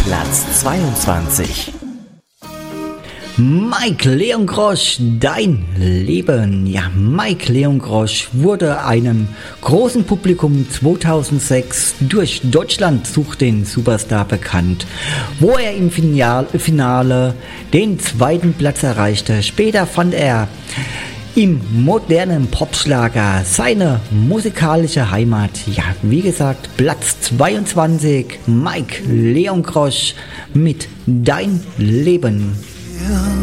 Platz 22. Mike Leongrosch, Dein Leben. Ja, Mike Leongrosch wurde einem großen Publikum 2006 durch Deutschland sucht den Superstar bekannt, wo er im Finale den zweiten Platz erreichte. Später fand er im modernen Popschlager seine musikalische Heimat. Ja, wie gesagt, Platz 22, Mike Leongrosch mit Dein Leben.